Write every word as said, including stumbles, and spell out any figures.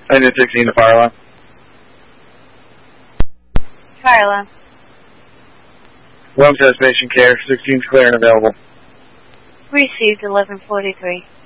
Engine sixteen to fire alarm. Fire alarm. Wilmington Patient Care, sixteen's clear and available. Received eleven forty-three.